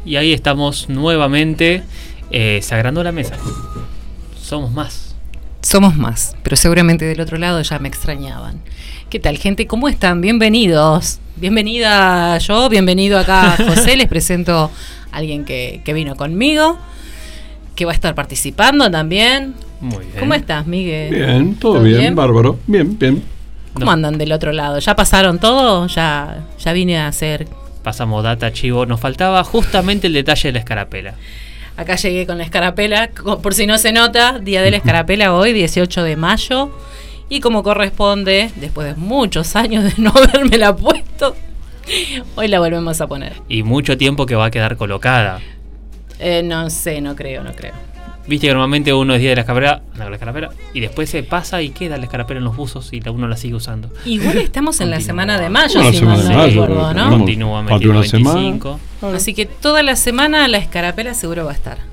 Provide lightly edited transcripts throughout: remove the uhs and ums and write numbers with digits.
Y ahí estamos nuevamente sagrando la mesa. Somos más. Somos más, pero seguramente del otro lado ya me extrañaban. ¿Qué tal, gente? ¿Cómo están? Bienvenidos. Bienvenida yo, bienvenido acá José. Les presento a alguien que vino conmigo, que va a estar participando también. Muy bien. ¿Cómo estás, Miguel? Bien, todo bien, bárbaro. Bien, bien. ¿Cómo andan del otro lado? ¿Ya pasaron todo? ¿Ya vine a hacer? Pasamos data, chivo. Nos faltaba justamente el detalle de la escarapela. Acá llegué con la escarapela, por si no se nota, día de la escarapela hoy, 18 de mayo. Y como corresponde, después de muchos años de no habérmela puesto, hoy la volvemos a poner. Y mucho tiempo que va a quedar colocada. No sé, no creo. Viste que normalmente uno es día de la escarapela, y después se pasa y queda la escarapela en los buzos y uno la sigue usando. Igual estamos en la semana de mayo, Bueno, si mal no recuerdo, ¿no? Continúa 21-25. Así que toda la semana la escarapela seguro va a estar.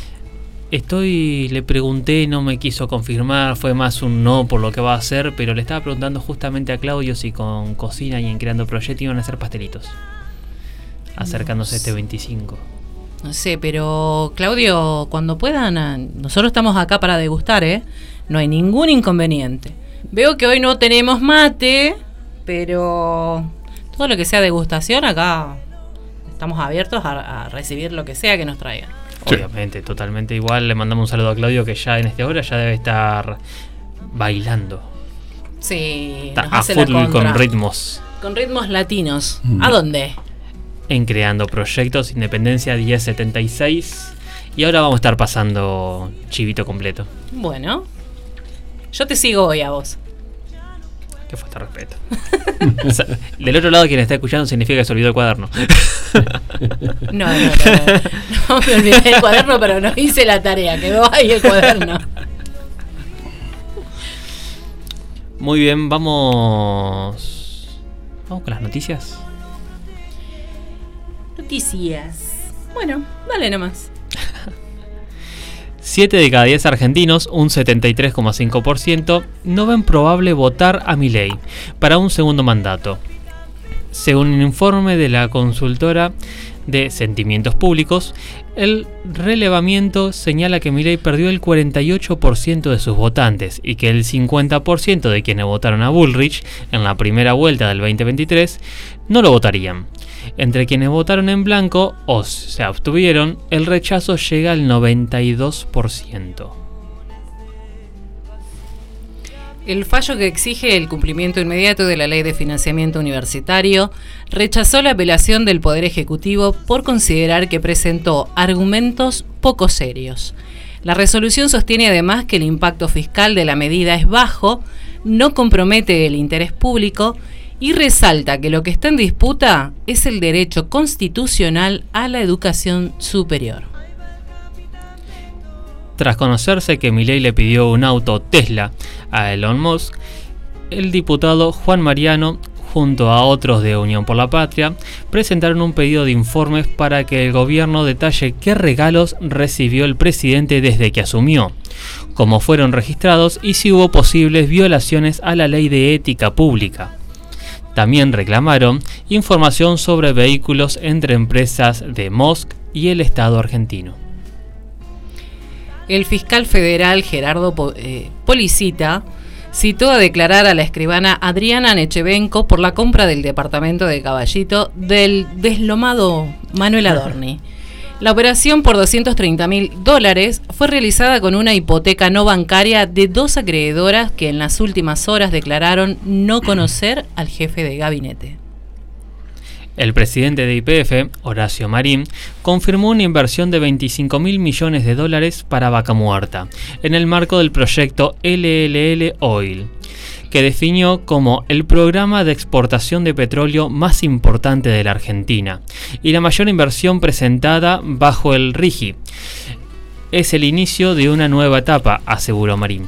Le pregunté, no me quiso confirmar, fue más un no por lo que va a hacer, pero le estaba preguntando justamente a Claudio si con Cocina y en Creando Proyecto iban a hacer pastelitos, acercándose este 25. No sé, pero Claudio, cuando puedan, nosotros estamos acá para degustar, ¿eh? No hay ningún inconveniente. Veo que hoy no tenemos mate, pero todo lo que sea degustación, acá estamos abiertos a recibir lo que sea que nos traigan. Obviamente, totalmente igual. Le mandamos un saludo a Claudio que ya en esta hora ya debe estar bailando. Sí, está nos a hace la full contra. con ritmos. Con ritmos latinos. ¿A dónde? En Creando Proyectos, Independencia 1076. Y ahora vamos a estar pasando chivito completo. Bueno, yo te sigo hoy a vos. Qué falta de respeto. O sea, del otro lado, quien está escuchando significa que se olvidó el cuaderno. No me olvidé del cuaderno, pero no hice la tarea. Quedó ahí el cuaderno. Muy bien, vamos con las noticias. Noticias. Bueno, dale nomás. 7 de cada 10 argentinos, un 73,5%, no ven probable votar a Milei para un segundo mandato. Según un informe de la consultora de sentimientos públicos, el relevamiento señala que Milei perdió el 48% de sus votantes y que el 50% de quienes votaron a Bullrich en la primera vuelta del 2023 no lo votarían. Entre quienes votaron en blanco o se abstuvieron, el rechazo llega al 92%. El fallo que exige el cumplimiento inmediato de la Ley de Financiamiento Universitario rechazó la apelación del Poder Ejecutivo por considerar que presentó argumentos poco serios. La resolución sostiene además que el impacto fiscal de la medida es bajo, no compromete el interés público y resalta que lo que está en disputa es el derecho constitucional a la educación superior. Tras conocerse que Milei le pidió un auto Tesla a Elon Musk, el diputado Juan Mariano, junto a otros de Unión por la Patria, presentaron un pedido de informes para que el gobierno detalle qué regalos recibió el presidente desde que asumió, cómo fueron registrados y si hubo posibles violaciones a la ley de ética pública. También reclamaron información sobre vehículos entre empresas de Musk y el Estado argentino. El fiscal federal Gerardo Policita citó a declarar a la escribana Adriana Nechevenko por la compra del departamento de Caballito del deslomado Manuel Adorni. La operación por $230.000 fue realizada con una hipoteca no bancaria de 2 acreedoras que en las últimas horas declararon no conocer al jefe de gabinete. El presidente de YPF, Horacio Marín, confirmó una inversión de $25.000 millones para Vaca Muerta, en el marco del proyecto LLL Oil, que definió como el programa de exportación de petróleo más importante de la Argentina y la mayor inversión presentada bajo el RIGI. Es el inicio de una nueva etapa, aseguró Marín.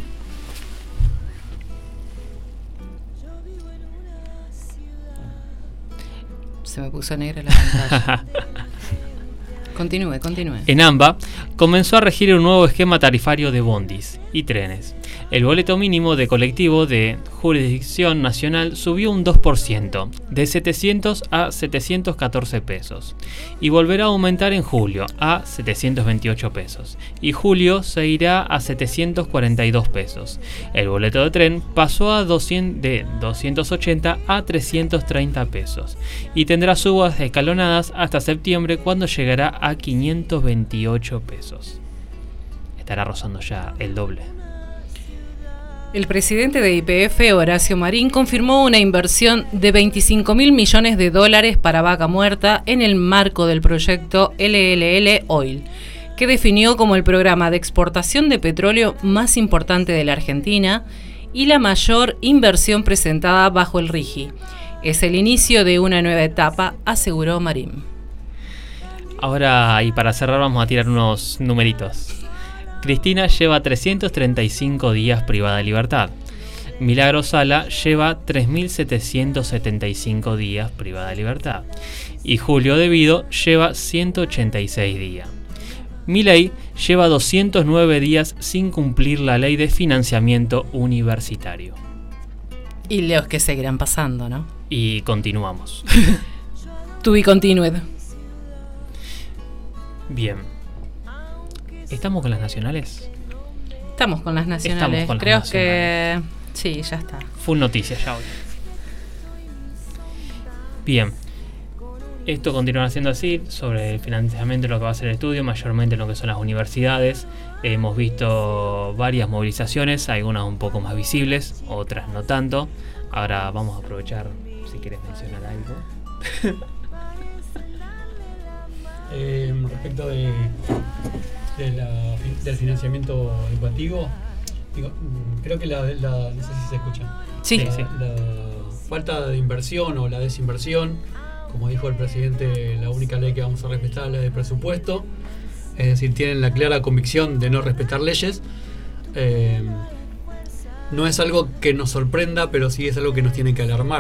Se me puso negra la pantalla. Continúe. En AMBA comenzó a regir un nuevo esquema tarifario de bondis y trenes. El boleto mínimo de colectivo de jurisdicción nacional subió un 2%, de 700 a 714 pesos, y volverá a aumentar en julio a 728 pesos, y julio se irá a 742 pesos. El boleto de tren pasó de 280 a 330 pesos, y tendrá subas escalonadas hasta septiembre, cuando llegará a 528 pesos. Estará rozando ya el doble. El presidente de YPF, Horacio Marín, confirmó una inversión de $25.000 millones para Vaca Muerta en el marco del proyecto LLL Oil, que definió como el programa de exportación de petróleo más importante de la Argentina y la mayor inversión presentada bajo el RIGI. Es el inicio de una nueva etapa, aseguró Marín. Ahora, y para cerrar, vamos a tirar unos numeritos. Cristina lleva 335 días privada de libertad. Milagro Sala lleva 3.775 días privada de libertad. Y Julio De Vido lleva 186 días. Milei lleva 209 días sin cumplir la ley de financiamiento universitario. Y los que seguirán pasando, ¿no? Y continuamos. To be continued. Bien. ¿Estamos con las nacionales? Estamos con las nacionales. Creo que sí, ya está. Full noticia ya hoy. Bien. Esto continuará siendo así sobre el financiamiento de lo que va a ser el estudio, mayormente en lo que son las universidades. Hemos visto varias movilizaciones, algunas un poco más visibles, otras no tanto. Ahora vamos a aprovechar, si quieres mencionar algo. Respecto del financiamiento educativo, creo que no sé si se escucha. Sí. La falta de inversión o la desinversión, como dijo el presidente, la única ley que vamos a respetar es la de presupuesto. Es decir, tienen la clara convicción de no respetar leyes. No es algo que nos sorprenda, pero sí es algo que nos tiene que alarmar.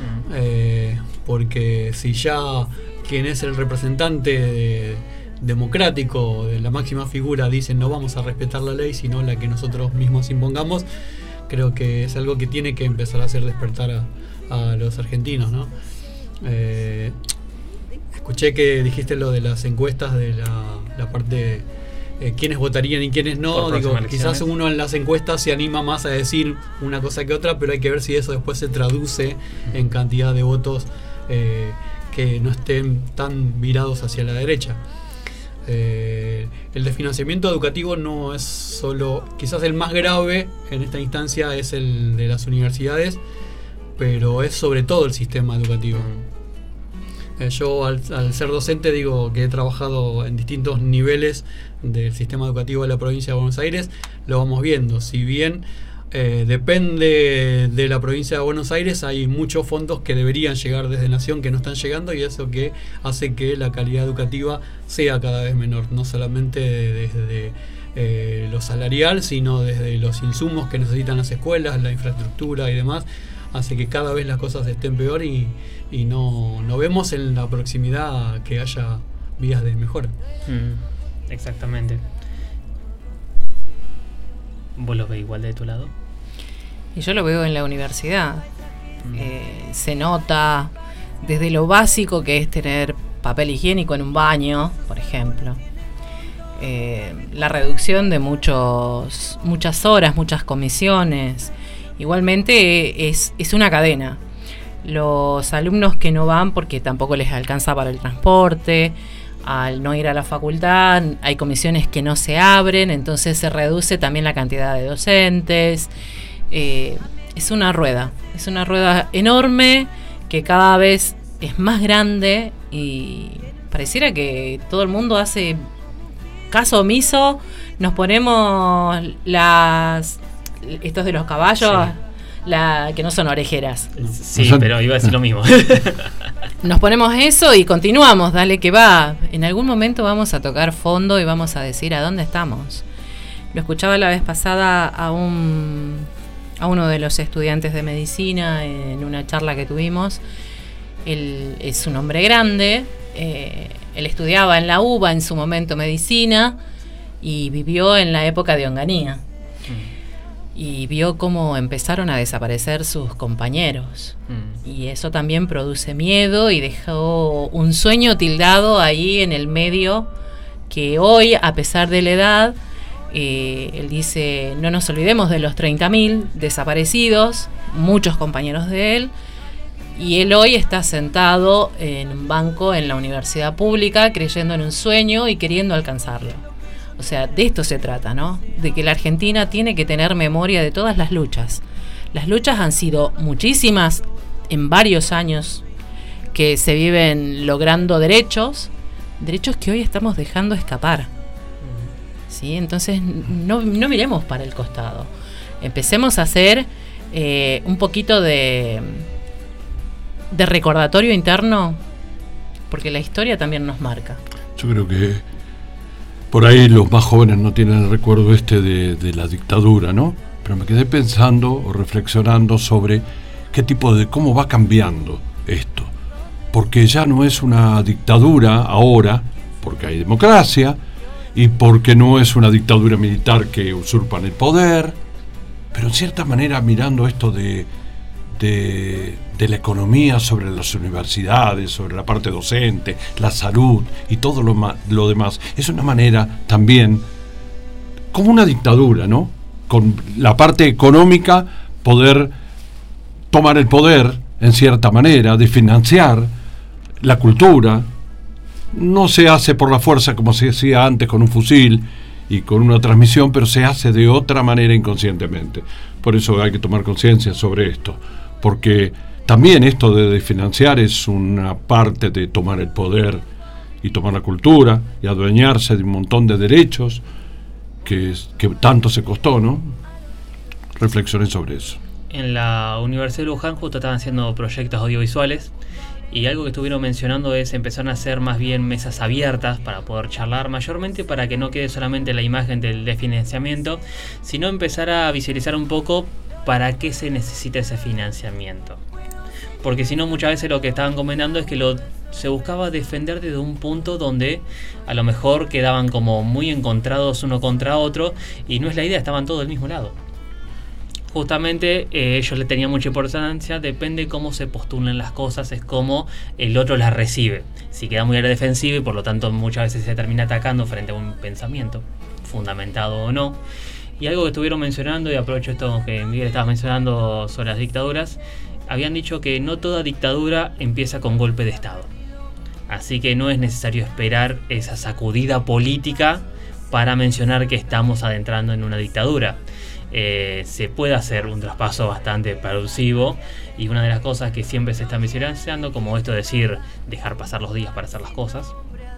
Porque si ya quien es el representante democrático de la máxima figura dice no vamos a respetar la ley sino la que nosotros mismos impongamos, creo que es algo que tiene que empezar a hacer despertar a los argentinos, ¿no? Escuché que dijiste lo de las encuestas de la parte quiénes votarían y quiénes no. Digo, quizás uno en las encuestas se anima más a decir una cosa que otra, pero hay que ver si eso después se traduce en cantidad de votos que no estén tan virados hacia la derecha. El desfinanciamiento educativo no es solo, quizás el más grave en esta instancia es el de las universidades, pero es sobre todo el sistema educativo. Yo al ser docente digo que he trabajado en distintos niveles del sistema educativo de la provincia de Buenos Aires, lo vamos viendo. Si bien depende de la provincia de Buenos Aires, hay muchos fondos que deberían llegar desde Nación que no están llegando, y eso que hace que la calidad educativa sea cada vez menor, no solamente desde lo salarial, sino desde los insumos que necesitan las escuelas, la infraestructura y demás, hace que cada vez las cosas estén peor y no vemos en la proximidad que haya vías de mejora. Exactamente. ¿Vos lo ves igual de tu lado? Y yo lo veo en la universidad. Se nota desde lo básico que es tener papel higiénico en un baño, por ejemplo. La reducción de muchas horas, muchas comisiones. Igualmente es una cadena. Los alumnos que no van porque tampoco les alcanza para el transporte, al no ir a la facultad, hay comisiones que no se abren, entonces se reduce también la cantidad de docentes. Es una rueda enorme que cada vez es más grande y pareciera que todo el mundo hace caso omiso. Nos ponemos estos de los caballos, sí, que no son orejeras. Sí, pero iba a decir lo mismo. Nos ponemos eso y continuamos, dale que va. En algún momento vamos a tocar fondo y vamos a decir a dónde estamos. Lo escuchaba la vez pasada a uno de los estudiantes de medicina en una charla que tuvimos. Él es un hombre grande, Él estudiaba en la UBA, en su momento medicina, y vivió en la época de Onganía. Y vio cómo empezaron a desaparecer sus compañeros. Y eso también produce miedo y dejó un sueño tildado ahí en el medio, que hoy, a pesar de la edad, él dice, no nos olvidemos de los 30.000 desaparecidos, muchos compañeros de él, y él hoy está sentado en un banco en la universidad pública, creyendo en un sueño y queriendo alcanzarlo. O sea, de esto se trata, ¿no? De que la Argentina tiene que tener memoria de todas las luchas. Las luchas han sido muchísimas en varios años que se viven logrando derechos que hoy estamos dejando escapar. ¿Sí? Entonces, no miremos para el costado. Empecemos a hacer un poquito de recordatorio interno, porque la historia también nos marca. Yo creo que por ahí los más jóvenes no tienen el recuerdo de la dictadura, ¿no? Pero me quedé pensando o reflexionando sobre cómo va cambiando esto. Porque ya no es una dictadura ahora, porque hay democracia, y porque no es una dictadura militar que usurpan el poder, pero en cierta manera mirando esto de la economía sobre las universidades, sobre la parte docente, la salud y todo lo demás, es una manera también como una dictadura, ¿no? Con la parte económica poder tomar el poder en cierta manera, de financiar la cultura. No se hace por la fuerza como se hacía antes con un fusil y con una transmisión, pero se hace de otra manera inconscientemente. Por eso hay que tomar conciencia sobre esto, porque también esto de financiar es una parte de tomar el poder y tomar la cultura y adueñarse de un montón de derechos que tanto se costó, ¿no? Reflexionen sobre eso. En la Universidad de Luján justo estaban haciendo proyectos audiovisuales y algo que estuvieron mencionando es empezar a hacer más bien mesas abiertas para poder charlar, mayormente para que no quede solamente la imagen del desfinanciamiento, sino empezar a visualizar un poco para qué se necesita ese financiamiento. Porque si no, muchas veces lo que estaban comentando es que se buscaba defender desde un punto donde a lo mejor quedaban como muy encontrados uno contra otro, y no es la idea, estaban todos del mismo lado. Justamente ellos le tenían mucha importancia, depende cómo se postulen las cosas, es cómo el otro las recibe. Si queda muy a la defensiva y por lo tanto muchas veces se termina atacando frente a un pensamiento, fundamentado o no. Y algo que estuvieron mencionando, y aprovecho esto que Miguel estaba mencionando sobre las dictaduras, habían dicho que no toda dictadura empieza con golpe de Estado. Así que no es necesario esperar esa sacudida política para mencionar que estamos adentrando en una dictadura. Se puede hacer un traspaso bastante progresivo, y una de las cosas que siempre se está mencionando, como esto de decir dejar pasar los días para hacer las cosas,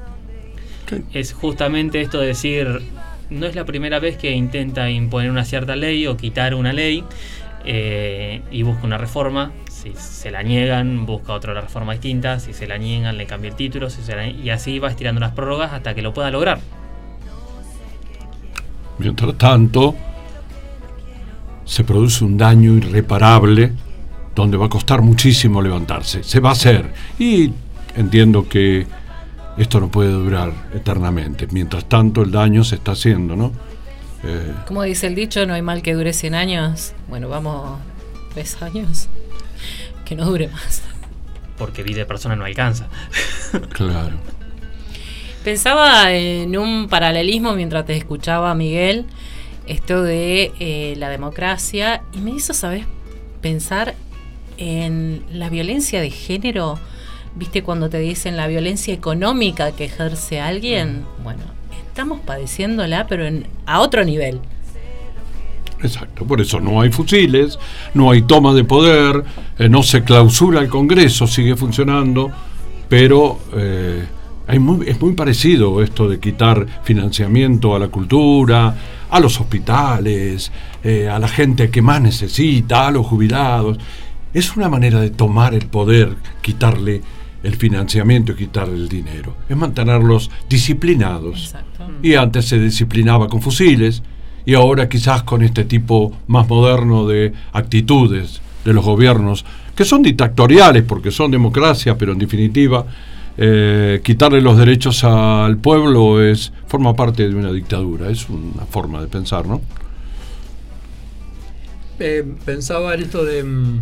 es justamente esto de decir, no es la primera vez que intenta imponer una cierta ley o quitar una ley y busca una reforma. Si se la niegan, busca otra reforma distinta. Si se la niegan, le cambia el título. Y así va estirando las prórrogas hasta que lo pueda lograr. Mientras tanto, se produce un daño irreparable donde va a costar muchísimo levantarse. Se va a hacer. Y entiendo que esto no puede durar eternamente. Mientras tanto, el daño se está haciendo, ¿no? Como dice el dicho, no hay mal que dure 100 años. Bueno, vamos 3 años. Que no dure más. Porque vida de persona no alcanza. Claro. Pensaba en un paralelismo mientras te escuchaba, Miguel, esto de la democracia, y me hizo, ¿sabes?, pensar en la violencia de género. ¿Viste cuando te dicen la violencia económica que ejerce alguien? Bueno, estamos padeciéndola, pero a otro nivel. Exacto, por eso no hay fusiles, no hay toma de poder, no se clausura el Congreso, sigue funcionando, pero es muy parecido esto de quitar financiamiento a la cultura, a los hospitales, a la gente que más necesita, a los jubilados. Es una manera de tomar el poder, quitarle el financiamiento y quitarle el dinero. Es mantenerlos disciplinados. Exacto. Y antes se disciplinaba con fusiles, y ahora quizás con este tipo más moderno de actitudes de los gobiernos, que son dictatoriales porque son democracia, pero en definitiva quitarle los derechos al pueblo forma parte de una dictadura. Es una forma de pensar, ¿no? Pensaba en esto de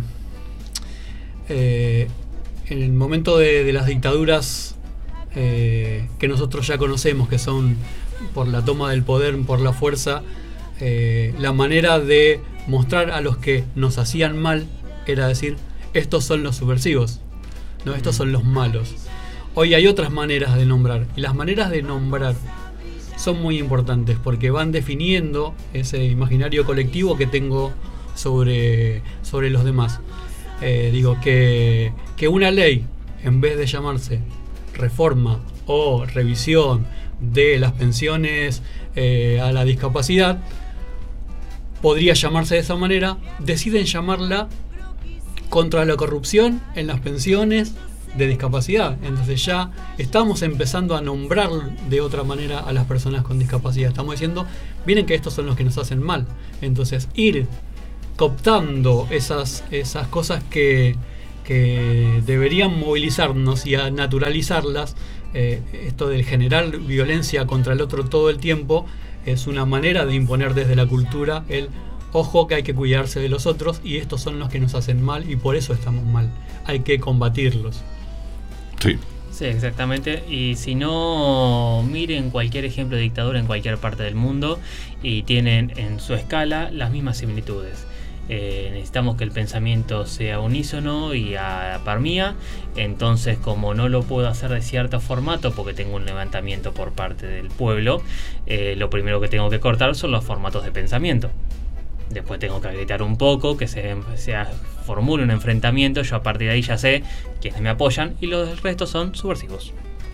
en el momento de las dictaduras que nosotros ya conocemos, que son por la toma del poder, por la fuerza. La manera de mostrar a los que nos hacían mal era decir, estos son los subversivos, no, estos son los malos. Hoy hay otras maneras de nombrar, y las maneras de nombrar son muy importantes porque van definiendo ese imaginario colectivo que tengo sobre los demás. Digo que una ley, en vez de llamarse reforma o revisión de las pensiones a la discapacidad, podría llamarse de esa manera, deciden llamarla contra la corrupción en las pensiones de discapacidad. Entonces ya estamos empezando a nombrar de otra manera a las personas con discapacidad. Estamos diciendo, miren que estos son los que nos hacen mal. Entonces ir cooptando esas cosas que deberían movilizarnos y a naturalizarlas. Esto de generar violencia contra el otro todo el tiempo es una manera de imponer desde la cultura el ojo, que hay que cuidarse de los otros y estos son los que nos hacen mal y por eso estamos mal, hay que combatirlos. Sí, exactamente. Y si no, miren cualquier ejemplo de dictadura en cualquier parte del mundo y tienen en su escala las mismas similitudes. Necesitamos que el pensamiento sea unísono y a la par mía. Entonces, como no lo puedo hacer de cierto formato porque tengo un levantamiento por parte del pueblo, lo primero que tengo que cortar son los formatos de pensamiento. Después tengo que gritar un poco, que se formule un enfrentamiento. Yo a partir de ahí ya sé quiénes me apoyan y los restos son subversivos.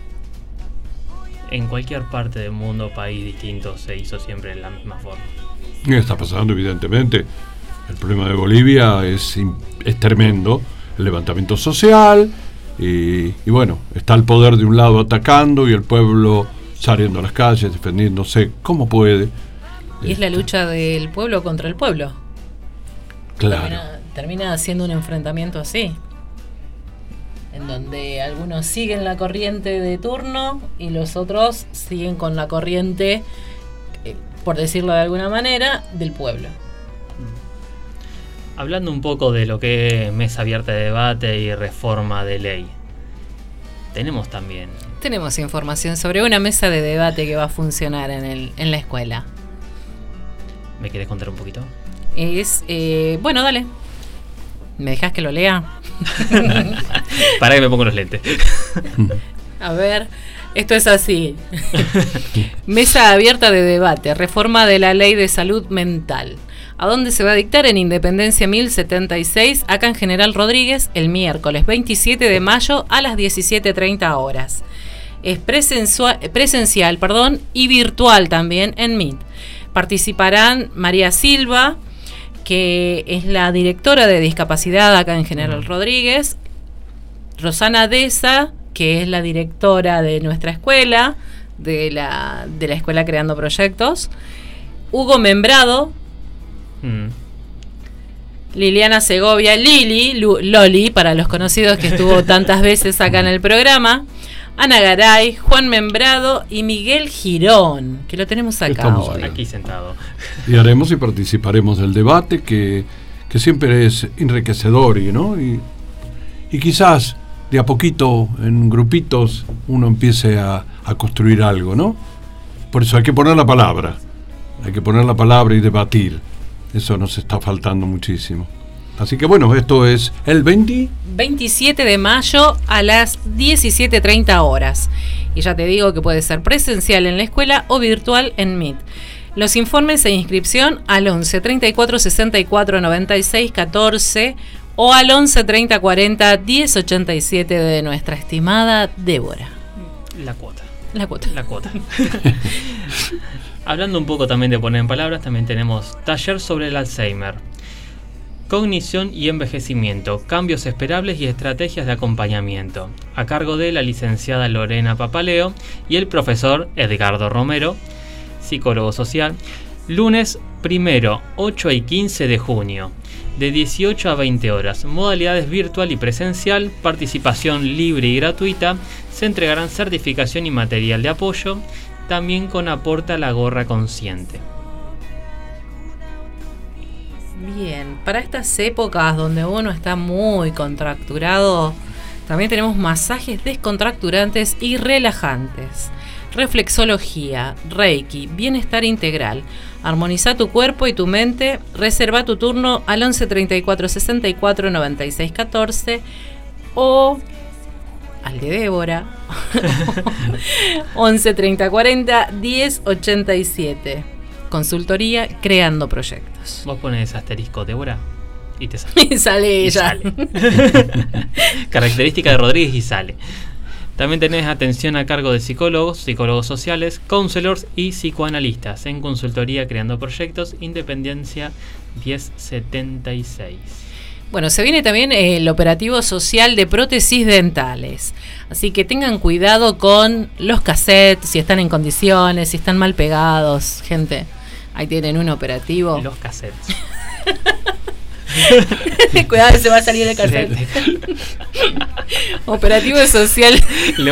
En cualquier parte del mundo, país distinto, se hizo siempre de la misma forma. Y está pasando, evidentemente. El problema de Bolivia es tremendo, el levantamiento social y bueno, está el poder de un lado atacando y el pueblo saliendo a las calles, defendiéndose como puede. Y es la lucha del pueblo contra el pueblo. Claro. Termina siendo un enfrentamiento así, en donde algunos siguen la corriente de turno y los otros siguen con la corriente, por decirlo de alguna manera, del pueblo. Hablando un poco de lo que es mesa abierta de debate y reforma de ley, tenemos información sobre una mesa de debate que va a funcionar en la escuela. ¿Me querés contar un poquito? Bueno, dale. ¿Me dejás que lo lea? Para que me pongo los lentes. A ver, esto es así. Mesa abierta de debate, reforma de la ley de salud mental. ¿A dónde se va a dictar? En Independencia 1076, acá en General Rodríguez, el miércoles 27 de mayo a las 17:30 horas. Es presencial, y virtual también en Meet. Participarán María Silva, que es la directora de discapacidad acá en General Rodríguez, Rosana Deza, que es la directora de nuestra escuela, de la escuela Creando Proyectos, Hugo Membrado, Liliana Segovia, Loli, para los conocidos que estuvo tantas veces acá en el programa, Ana Garay, Juan Membrado y Miguel Girón, que lo tenemos acá hoy. Aquí sentado. Y haremos y participaremos del debate que siempre es enriquecedor, ¿no? Y quizás de a poquito, en grupitos, uno empiece a construir algo, ¿no? Por eso hay que poner la palabra y debatir. Eso nos está faltando muchísimo. Así que bueno, esto es el 27 de mayo a las 17:30 horas. Y ya te digo que puede ser presencial en la escuela o virtual en Meet. Los informes e inscripción al 11 34 64 96 14 o al 11 30 40 10 87 de nuestra estimada Débora. La cuota. Hablando un poco también de poner en palabras, también tenemos taller sobre el Alzheimer, cognición y envejecimiento, cambios esperables y estrategias de acompañamiento, a cargo de la licenciada Lorena Papaleo y el profesor Edgardo Romero, psicólogo social, lunes 1, 8 y 15 de junio, de 18 a 20 horas. Modalidades virtual y presencial, participación libre y gratuita. Se entregarán certificación y material de apoyo, también con aporte a la gorra consciente. Bien, para estas épocas donde uno está muy contracturado, también tenemos masajes descontracturantes y relajantes. Reflexología, Reiki, bienestar integral. Armoniza tu cuerpo y tu mente. Reserva tu turno al 11 34 64 96 14 o al de Débora 11 30 40 10 87. Consultoría Creando Proyectos. Vos pones asterisco Débora y te sale. Y sale ella. Característica de Rodríguez y sale. También tenés atención a cargo de psicólogos, psicólogos sociales, counselors y psicoanalistas en Consultoría Creando Proyectos, Independencia 1076. Bueno, se viene también el operativo social de prótesis dentales. Así que tengan cuidado con los cassettes, si están en condiciones, si están mal pegados. Gente, ahí tienen un operativo. Los cassettes. Cuidado, se va a salir el cassette. Operativo social.